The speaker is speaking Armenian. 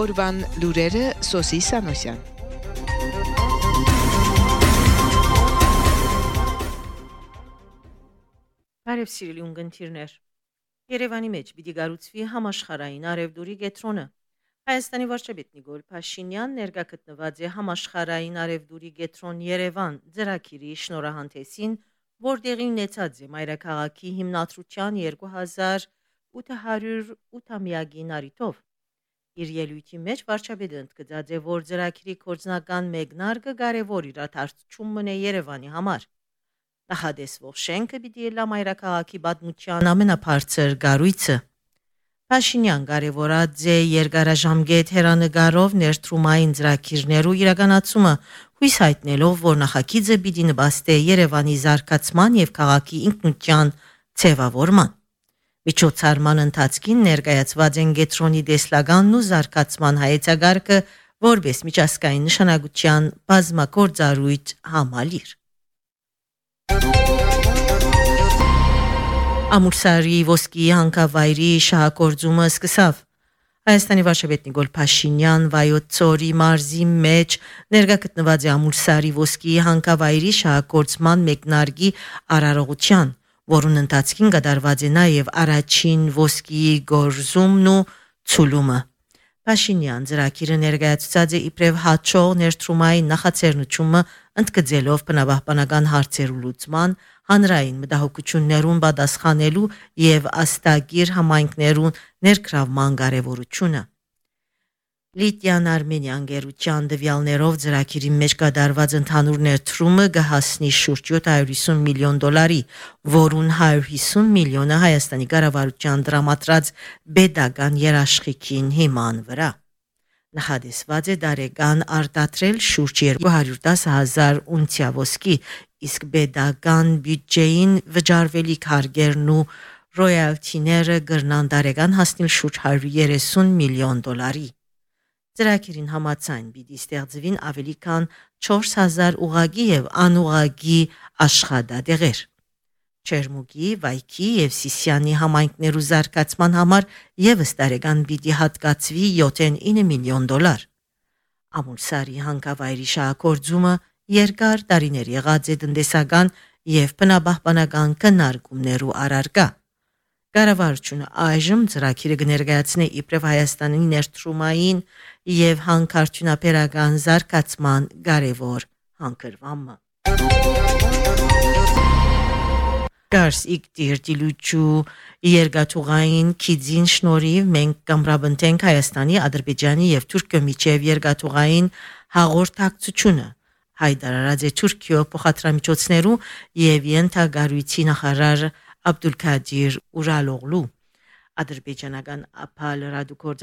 Օրվան լուրերը Սոսի Սանոսյան։ Բարև սիրելի ունգընտիրներ։ Երևանի մեջ պիտի գառուցվի համաշխարհային արևդուրի կետրոնը։ Հայաստանի վարչապետ Նիկոլ Փաշինյան ներկա գտնված է համաշխարհային արևդուրի կետրոն Երևան ծրագիրի շնորհանդեսին, որտեղի ունեցած է մայրաքաղաքի հիմնադրության 2808-ամյակի նարիտով։ Իր ելույթի մեջ վարչապետը ընդգծած է, որ ծրագիրի գործնական մեկնարկը կարևոր իրադարձություն մնե Երևանի համար։ Նախադեсվող շենքը պիտի լա մայրաքաղաքի պատմության ամենաբարձր կառույցը։ Փաշինյան կարևորած է երկարաժամկետ հեռանկարով ներդրումային ծրագիրներու իրականացումը, հույս հայտնելով, որ նախագիծը պիտի նպաստի Երևանի զարգացման եւ քաղաքի ինքնության ձևավորման։ Միջոցառման ընթացքին ներկայացված են կետրոնի տեսլականն ու զարգացման հայեցակարգը որպես միջազգային նշանակության բազմագործառույթ համալիր։ Ամուրսարի ոսկի հանքավայրի շահագործումը սկսավ։ Հայաստանի վարչապետ Նիկոլ Փաշինյան Վայոց ձորի մարզի մեջ ներկա գտնված է Ամուրսարի ոսկի հանքավայրի շահագործման մեկնարկի արարողության, որուն ընթացքին կատարված է նաև առաջին ոսկի գործումն ու ցուլումը։ Փաշինյան ծրագիրը ներկայացուցած է իբրև հաջող ներդրումային նախաձեռնությունը ընդգծելով բնապահպանական հարցերու լուծման, հանրային մտահոգություններուն պատասխանելու եւ աստագիր համայնքներուն ներգրավման կարեւորությունը։ Լիտիան Արմենիան գերության դվյալներով ծրագիրի մեջ կատարված ընդհանուր ներդրումը կհասնի շուրջ $750 միլիոն, որուն 150 միլիոնը Հայաստանի կառավարության տրամադրած պետական երաշխիքին հիման վրա։ Նախադեсված է դարեկան արտադրել շուրջ 210,000 ունցիա ոսկի, իսկ պետական բյուջեին վճարվելիք հարգերն ու ռոյալթիները կրնան դարեկան հասնել շուրջ $130 միլիոն։ Ծրագիրին համաձայն պիտի ստեղծվին ավելի քան 4,000 ուղղակի եւ անուղղակի աշխատատեղեր։ Չերմուկի, Վայքի եւ Սիսիանի համայնքներու զարգացման համար եւս դարեկան պիտի հատկացվի $7-9 միլիոն։ Ամուրսարի հանքավայրի շահագործումը երկար տարիներ եղած է տնտեսական եւ բնապահպանական քննարկումներու առարկա։ Կառավարությունը այժմ ծրագիրը կներկայացնի իբրև Հայաստանի ներդրումային եւ հանքարդյունաբերական զարգացման կարևոր հանքրվամը։ Գարս իգտիր դիլուչու երկաթուղային քիձին շնորհիվ մենք կամրապնդենք Հայաստանի, Ադրբեջանի եւ Թուրքիո միջև երկաթուղային հաղորդակցությունը։ Հայդարարած է Թուրքիո փոխադրամիջոցներու եւ ենթագարույցի նախարար Աբդուլքադիր Ուրալօղլու։ Ադրբեջանական ԱՓ լրատվագործ